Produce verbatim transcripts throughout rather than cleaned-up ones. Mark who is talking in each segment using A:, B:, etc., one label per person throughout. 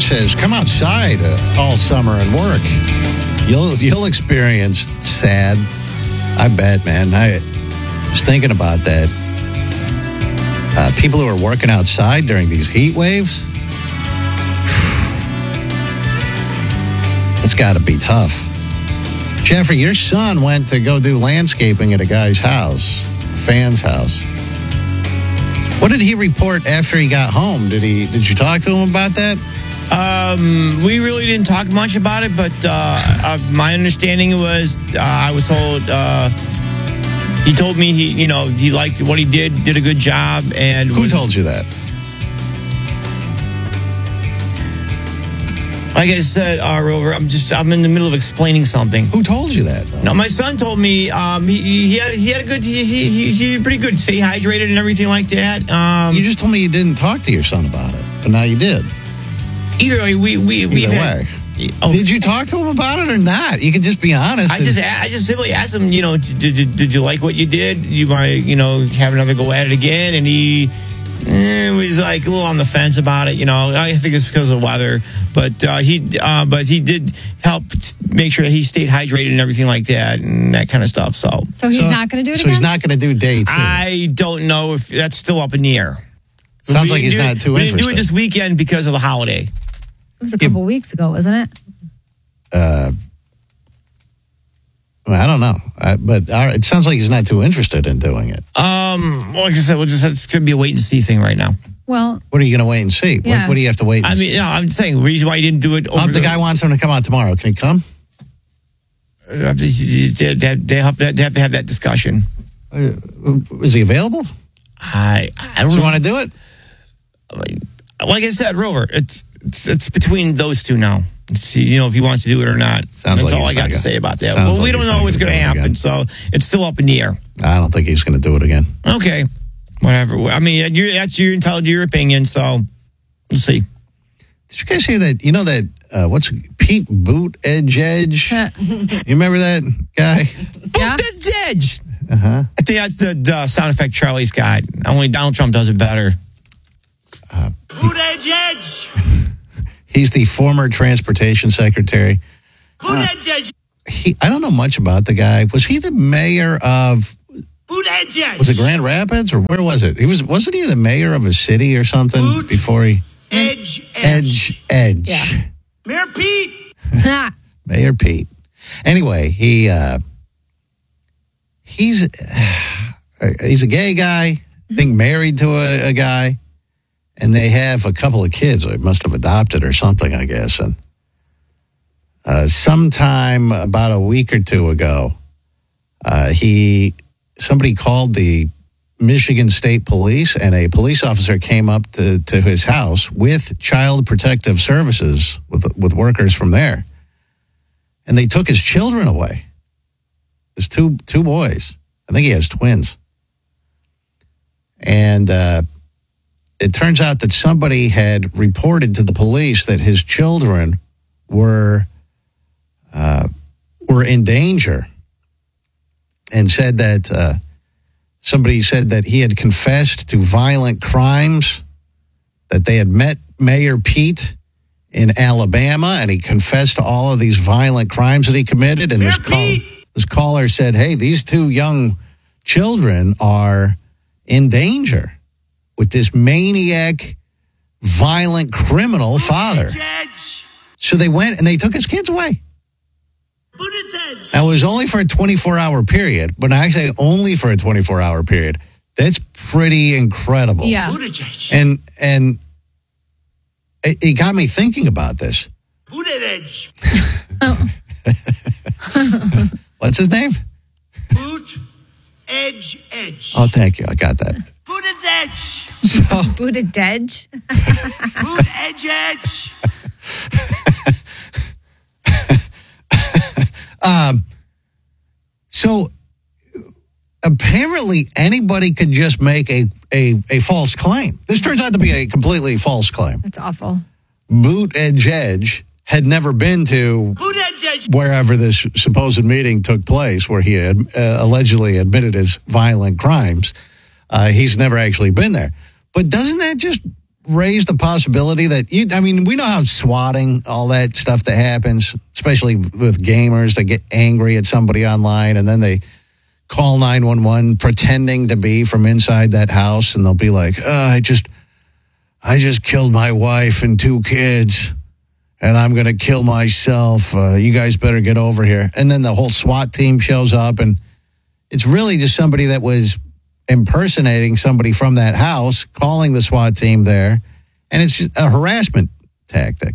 A: friend says, come outside uh, all summer and work. You'll you'll experience sad. I bet, man. I was thinking about that. Uh, people who are working outside during these heat waves, it's got to be tough. Jeffrey, your son went to go do landscaping at a guy's house, a fan's house. What did he report after he got home? Did he? Did you talk to him about that?
B: Um, we really didn't talk much about it, but uh, uh, my understanding was uh, I was told uh, he told me he, you know, he liked what he did, did a good job, and
A: who
B: was,
A: told you that?
B: Like I said, uh, Rover, I'm just I'm in the middle of explaining something.
A: Who told you that? Though?
B: No, my son told me um, he, he had he had a good he he he, he did pretty good, stay hydrated and everything like that. Um,
A: you just told me you didn't talk to your son about it, but now you did.
B: Either way, we we we
A: Either
B: had,
A: way. Oh. Did you talk to him about it or not? You can just be honest.
B: I just I just simply asked him, you know, did, did, did you like what you did? You might, you know, have another go at it again? And he eh, was like a little on the fence about it. You know, I think it's because of the weather, but uh, he uh, but he did help make sure that he stayed hydrated and everything like that and that kind of stuff. So
C: so he's so, not going to do it
A: so
C: again?
A: he's not going to do day two.
B: I don't know if that's still up in the air.
A: Sounds like he's not too interested.
B: We didn't do it this weekend because of the holiday.
C: It was a couple yeah. weeks ago, wasn't it?
A: Uh, well, I don't know, uh, but uh, it sounds like he's not too interested in doing it.
B: Um, well, like I said, we'll just it's going to be a wait and see thing right now.
C: Well,
A: what are you going to wait and see?
C: Yeah.
A: What, what do you have to wait? And
B: I mean,
A: see?
B: yeah, I'm saying the reason why he didn't do it. Over
A: oh, the, the guy wants him to come out tomorrow. Can he come?
B: Uh, they, they, they, have, they have to have that discussion.
A: Uh, is he available?
B: I I don't.
A: Do you
B: know.
A: want to do it?
B: Like I said, Rover, it's it's it's between those two now. See, you know, if he wants to do it or not.
A: Sounds
B: That's
A: like
B: all I got to
A: gonna,
B: say about that.
A: Well,
B: we
A: like
B: don't know what's going to happen,
A: again.
B: so it's still up in the air.
A: I don't think he's going to do it again.
B: Okay, whatever. I mean, you're, that's your entitled to your opinion, so we'll see.
A: Did you guys hear that? You know that uh, what's Pete Boot Edge Edge? You remember that guy?
B: Yeah. Boot Edge Edge.
A: Uh huh.
B: I think that's the, the sound effect Charlie's got. Only Donald Trump does it better.
A: Uh,
B: Boot Edge Edge.
A: He's the former transportation secretary.
B: Boot Edge Edge.
A: He, I don't know much about the guy. Was he the mayor of?
B: Boot Edge Edge.
A: Was it Grand Rapids or where was it? He was. Wasn't he the mayor of a city or something
B: Boot
A: before he?
B: Edge
A: Edge Edge.
B: Yeah. Mayor Pete.
A: Mayor Pete. Anyway, he uh, he's uh, he's a gay guy. I think married to a, a guy. And they have a couple of kids. They must have adopted or something, I guess. And uh, sometime about a week or two ago, uh, he somebody called the Michigan State Police, and a police officer came up to, to his house with Child Protective Services, with with workers from there, and they took his children away. His two two boys. I think he has twins, and. Uh, It turns out that somebody had reported to the police that his children were uh, were in danger, and said that uh, somebody said that he had confessed to violent crimes, that they had met Mayor Pete in Alabama, and he confessed to all of these violent crimes that he committed. And this, call, this caller said, "Hey, these two young children are in danger with this maniac, violent criminal father." So they went and they took his kids away. Now, it was only for a twenty-four hour period. When I say only for a twenty-four hour period, that's pretty incredible.
C: Yeah.
A: And and it, it got me thinking about this. What's his name?
B: Boot Edge Edge.
A: Oh, thank you. I got that.
B: Boot Edge.
A: So,
C: Booted Edge.
B: Boot Edge Edge.
A: um, so apparently anybody could just make a, a, a false claim. This turns out to be a completely false claim.
C: That's awful.
A: Boot Edge Edge had never been to wherever this supposed meeting took place, where he had uh, allegedly admitted his violent crimes. Uh, he's never actually been there. But doesn't that just raise the possibility that you, I mean, we know how swatting, all that stuff that happens, especially with gamers that get angry at somebody online and then they call nine one one pretending to be from inside that house and they'll be like, oh, I just, I just killed my wife and two kids and I'm going to kill myself. Uh, you guys better get over here. And then the whole SWAT team shows up and it's really just somebody that was impersonating somebody from that house, calling the SWAT team there, and it's just a harassment tactic.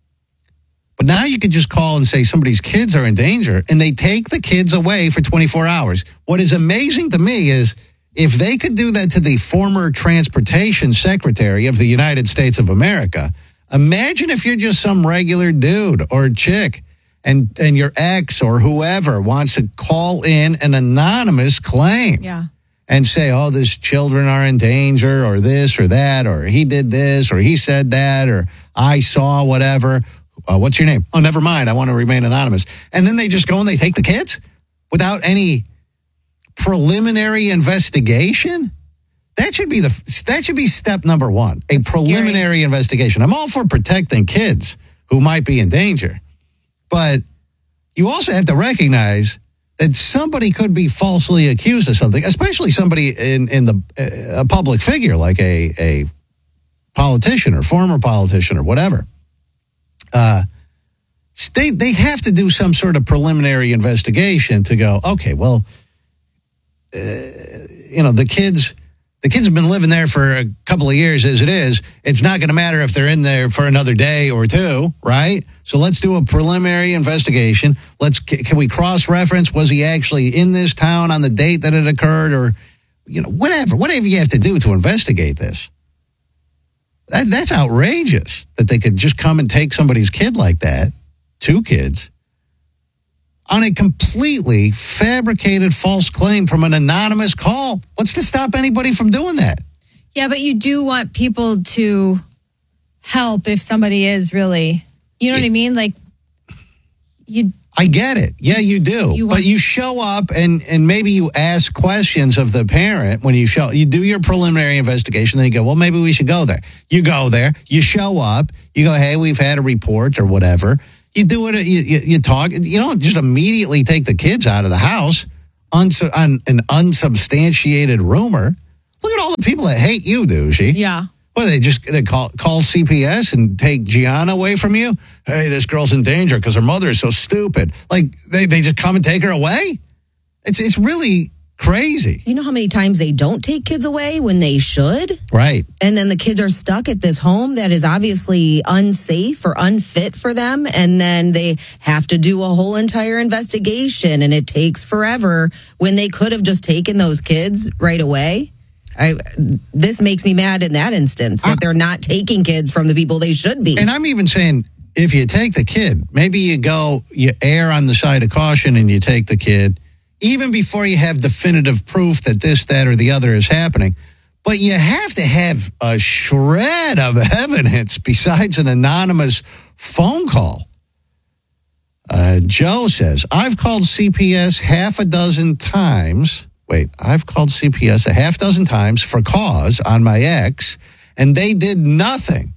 A: But now you could just call and say somebody's kids are in danger, and they take the kids away for twenty-four hours. What is amazing to me is if they could do that to the former transportation secretary of the United States of America, imagine if you're just some regular dude or chick and, and your ex or whoever wants to call in an anonymous claim.
C: Yeah.
A: And say, oh, these children are in danger, or this or that, or he did this, or he said that, or I saw whatever. Uh, what's your name? Oh, never mind. I want to remain anonymous. And then they just go and they take the kids without any preliminary investigation. That should be the that should be step number one. A
C: That's
A: preliminary
C: scary.
A: investigation. I'm all for protecting kids who might be in danger, but you also have to recognize that somebody could be falsely accused of something, especially somebody in, in the uh, a public figure like a, a politician or former politician or whatever. Uh, they, they have to do some sort of preliminary investigation to go, okay, well, uh, you know, the kids... The kids have been living there for a couple of years as it is. It's not going to matter if they're in there for another day or two, right? So let's do a preliminary investigation. Let's can we cross-reference? Was he actually in this town on the date that it occurred, or you know, whatever, whatever you have to do to investigate this. That, that's outrageous that they could just come and take somebody's kid like that, two kids, on a completely fabricated false claim from an anonymous call. What's to stop anybody from doing that?
C: Yeah, but you do want people to help if somebody is really, you know what I mean? Like, you.
A: I get it. Yeah, you do.
C: You
A: but
C: want-
A: you show up and, and maybe you ask questions of the parent when you show, you do your preliminary investigation. Then you go, well, maybe we should go there. You go there, you show up, you go, hey, we've had a report or whatever. You do it, you, you, you talk, you don't just immediately take the kids out of the house on, on an unsubstantiated rumor. Look at all the people that hate you, douchey.
C: Yeah.
A: Well, they just they call call C P S and take Gianna away from you. Hey, this girl's in danger because her mother is so stupid. Like they, they just come and take her away. It's it's really crazy.
D: You know how many times they don't take kids away when they should?
A: Right.
D: And then the kids are stuck at this home that is obviously unsafe or unfit for them. And then they have to do a whole entire investigation and it takes forever when they could have just taken those kids right away. I, this makes me mad in that instance that they're not taking kids from the people they should be.
A: And I'm even saying, if you take the kid, maybe you go, you err on the side of caution and you take the kid, even before you have definitive proof that this, that, or the other is happening. But you have to have a shred of evidence besides an anonymous phone call. Uh, Joe says, I've called C P S half a dozen times. Wait, I've called C P S a half dozen times for cause on my ex, and they did nothing.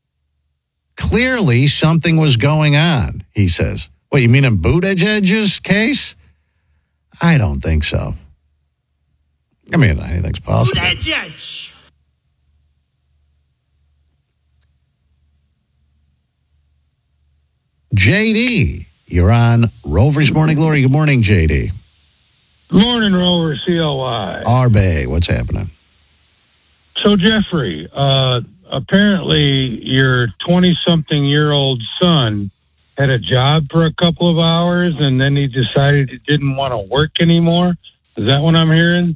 A: Clearly, something was going on, he says. What, you mean in Buttigieg's case? I don't think so. I mean, anything's possible. J D, you're on Rover's Morning Glory. Good morning, J D.
E: Morning, Rover C O I.
A: Arbe, what's happening?
E: So, Jeffrey, uh, apparently your twenty-something-year-old son had a job for a couple of hours, and then he decided he didn't want to work anymore. Is that what I'm hearing?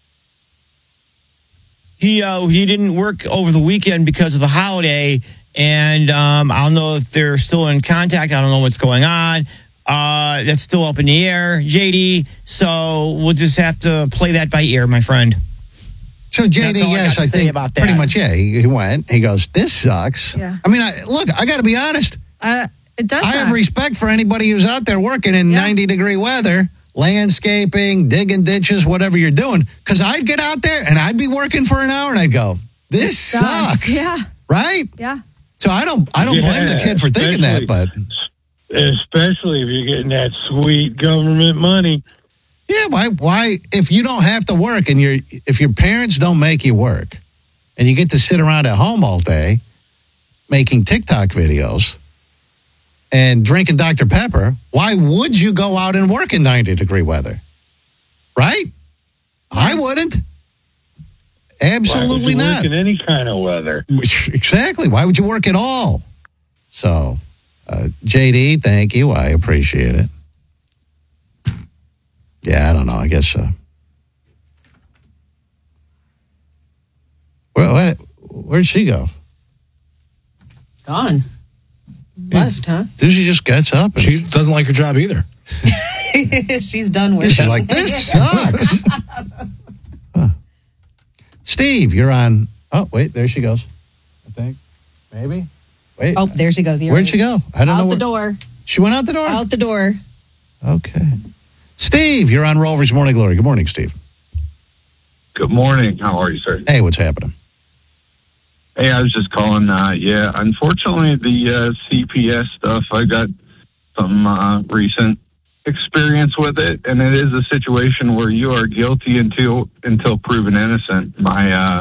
B: He uh, he didn't work over the weekend because of the holiday, and um, I don't know if they're still in contact. I don't know what's going on. Uh, that's still up in the air, J D. So we'll just have to play that by ear, my friend.
A: So, J D,
B: That's all I
A: yes,
B: got to
A: I
B: say
A: think
B: about
A: pretty
B: that.
A: much, yeah, he, he went. He goes, this sucks.
C: Yeah.
A: I mean, I, look, I got to be honest.
C: Uh, it does
A: I have
C: suck.
A: respect for anybody who's out there working in
C: Yeah.
A: ninety-degree weather, landscaping, digging ditches, whatever you're doing. Because I'd get out there and I'd be working for an hour and I'd go, this sucks.
C: Yeah.
A: right?
C: Yeah.
A: So I don't I don't blame the kid for thinking that, but
E: especially if you're getting that sweet government money.
A: yeah, why why if you don't have to work and you're if your parents don't make you work and you get to sit around at home all day making TikTok videos and drinking Doctor Pepper, why would you go out and work in ninety degree weather? Right? I wouldn't. Absolutely
E: Why would you
A: not.
E: work in any kind of weather.
A: Exactly. Why would you work at all? So, uh, J D, thank you. I appreciate it. Yeah, I don't know. I guess. Uh, where, where, where'd she go?
D: Gone. Left, huh?
A: Did she just gets up? And
F: She doesn't like her job either.
D: She's done with
A: she's
D: it.
A: like, this sucks. Huh. Steve, you're on. Oh, wait, there she goes. I think. Maybe. Wait.
D: Oh, there she goes. You're
A: Where'd
D: right.
A: she go? I don't
D: Out
A: know.
D: the
A: where-
D: door.
A: She went out the door?
D: Out the door.
A: Okay. Steve, you're on Rover's Morning Glory. Good morning, Steve.
G: Good morning. How are you, sir?
A: Hey, what's happening?
G: Hey, I was just calling. Uh, yeah, unfortunately, the uh, C P S stuff, I got some uh, recent experience with it, and it is a situation where you are guilty until until proven innocent. My uh,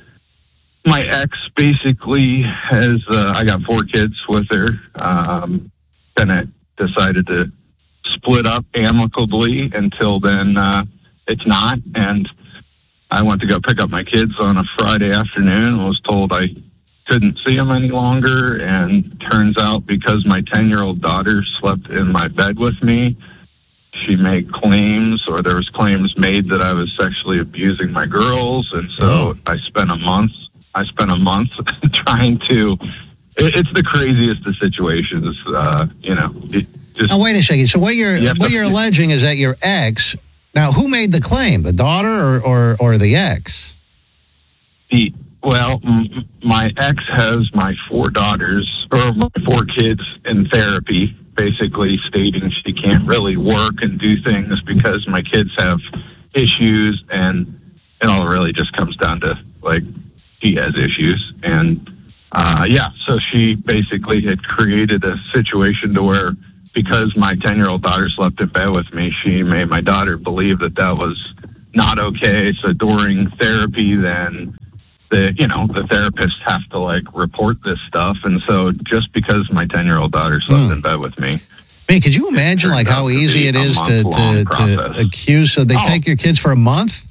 G: my ex basically has. Uh, I got four kids with her. Um, then it decided to split up amicably. Until then, uh, it's not, and I went to go pick up my kids on a Friday afternoon and was told I couldn't see them any longer. And turns out because my ten-year-old daughter slept in my bed with me, she made claims, or there was claims made that I was sexually abusing my girls. And so
A: Oh.
G: I spent a month, I spent a month trying to, it, it's the craziest of situations, uh, you know, it just,
A: Now, wait a second. So what you're
G: You have
A: what
G: to-
A: you're alleging is that your ex. Now, who made the claim? The daughter or or, or the ex?
G: The, well, m- my ex has my four daughters, or my four kids in therapy, basically stating she can't really work and do things because my kids have issues, and it all really just comes down to, like, he has issues. And, uh, yeah, so she basically had created a situation to where, because my ten-year-old daughter slept in bed with me, she made my daughter believe that that was not okay. So during therapy, then the, you know, the therapists have to, like, report this stuff. And so just because my ten-year-old daughter slept
A: Hmm.
G: in bed with me,
A: Man, could you imagine like
G: turned
A: how
G: out to
A: easy
G: be
A: it
G: a
A: is to
G: month-long
A: to, to
G: process.
A: accuse? So they
G: Oh.
A: take your kids for a month?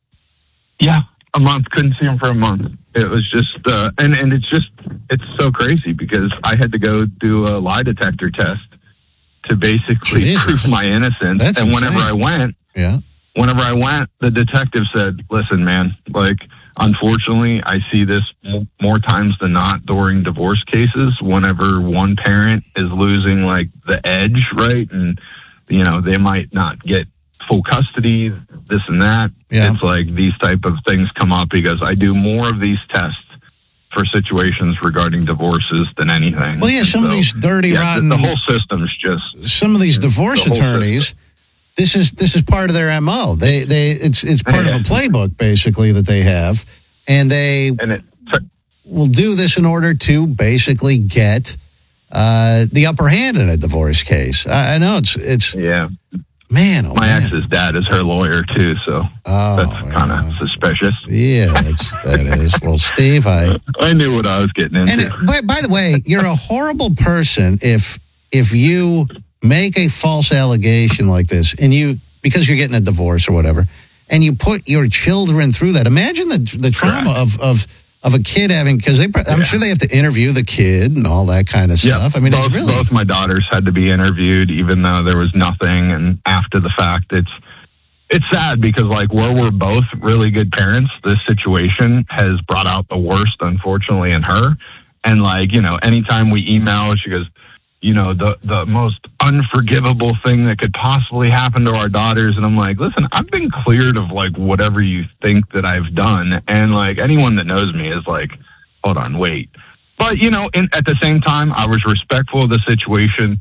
G: yeah, a month, couldn't see him for a month. It was just, uh, and, and it's just, it's so crazy because I had to go do a lie detector test to basically
A: Jesus.
G: prove my innocence.
A: That's
G: and whenever
A: insane.
G: I went,
A: Yeah.
G: whenever I went, the detective said, listen, man, like, unfortunately, I see this m- more times than not during divorce cases, whenever one parent is losing, like, the edge, right? And, you know, they might not get full custody, this and that.
A: Yeah.
G: It's like these type of things come up because I do more of these tests for situations regarding divorces than anything.
A: Well, yeah, some of
G: So,
A: these dirty,
G: yeah, the-
A: rotten,
G: the whole system's just,
A: some of these divorce
G: the whole
A: attorneys. This is this is part of their M O. They they it's it's part of a
G: Yeah.
A: playbook basically that they have, and they
G: and it,
A: will do this in order to basically get uh, the upper hand in a divorce case. I, I know it's it's
G: yeah.
A: man. Oh,
G: My
A: man.
G: ex's dad is her lawyer too, so
A: Oh,
G: that's kind
A: yeah.
G: of suspicious.
A: Yeah, that's that is. Well, Steve, I
G: I knew what I was getting into.
A: and it, by, by the way, you're a horrible person if if you make a false allegation like this and you because you're getting a divorce or whatever, and you put your children through that. Imagine the the trauma of of of a kid having because they I'm
G: Yeah.
A: sure they have to interview the kid and all that kind of
G: Yeah,
A: stuff. I mean,
G: both,
A: it's really
G: both my daughters had to be interviewed, even though there was nothing. And after the fact, it's it's sad because, like, where we're both really good parents, this situation has brought out the worst, unfortunately, in her. And, like, you know, anytime we email, she goes, you know, the the most unforgivable thing that could possibly happen to our daughters. And I'm like, listen, I've been cleared of, like, whatever you think that I've done. And, like, anyone that knows me is like, hold on, wait. But, you know, in, at the same time, I was respectful of the situation.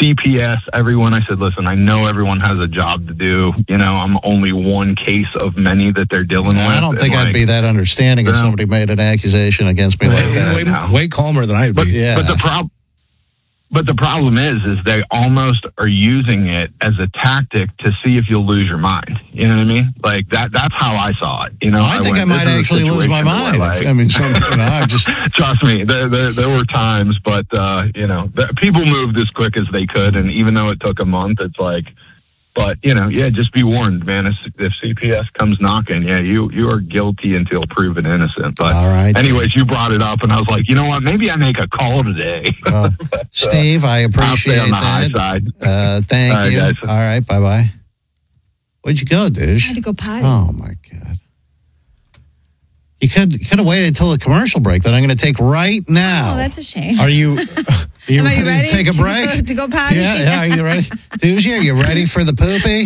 G: C P S, everyone, I said, listen, I know everyone has a job to do. You know, I'm only one case of many that they're dealing with.
A: I don't think
G: And,
A: I'd
G: like,
A: be that understanding if
G: no.
A: somebody made an accusation against me like
F: He's
A: that.
F: way,
G: No.
F: way calmer than I'd
G: But,
F: be.
A: Yeah.
G: but the problem. But the problem is, is they almost are using it as a tactic to see if you'll lose your mind. You know what I mean? Like that. That's how I saw it. You know,
A: I think I
G: went,
A: might
G: this is a
A: actually lose my
G: situation
A: mind.
G: where, like-
A: I mean, some, you know, I just
G: Trust me, there, there there were times, but uh, you know, the, people moved as quick as they could, and even though it took a month, it's like, but you know, yeah, just be warned, man. If, if C P S comes knocking, yeah, you you are guilty until proven innocent. But
A: All right.
G: anyways, you brought it up, and I was like, you know what? Maybe I make a call today.
A: uh, Steve, I
G: I'll
A: appreciate
G: stay on the
A: that.
G: high side.
A: Uh, thank
G: All right,
A: you.
G: guys.
A: All right, bye bye. Where'd you go,
C: I
A: douche?
C: had to go potty.
A: Oh my god! You could could have waited until the commercial break that I'm going to take right now.
C: Oh, that's a shame.
A: Are you? Are you
C: Am I
A: ready,
C: ready
A: to take a
C: to
A: break?
C: go- to go potty?
A: Yeah, yeah. Are you ready, douchey? Are you ready for the poopy?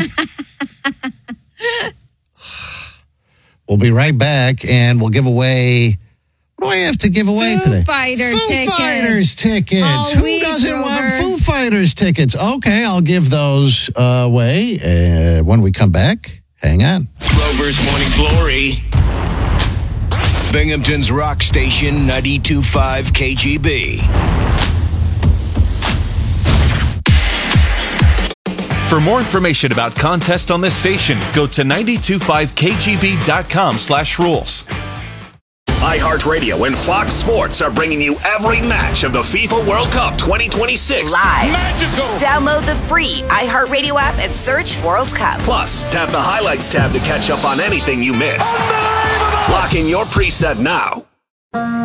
A: We'll be right back, and we'll give away. What do I have to give away
C: Foo
A: today?
C: Fighter
A: Foo
C: tickets.
A: Fighters tickets.
C: All
A: Who
C: week,
A: doesn't want
C: Rover.
A: Foo Fighters tickets? Okay, I'll give those uh, away uh, when we come back. Hang on.
H: Rover's Morning Glory. Binghamton's Rock Station ninety-two point five K G B.
I: For more information about contests on this station, go to nine two five K G B dot com slash rules.
J: iHeartRadio and Fox Sports are bringing you every match of the FIFA World Cup twenty twenty-six.
K: Live. Magical. Download the free iHeartRadio app and search World Cup.
J: Plus, tap the Highlights tab to catch up on anything you missed. Lock in your preset now.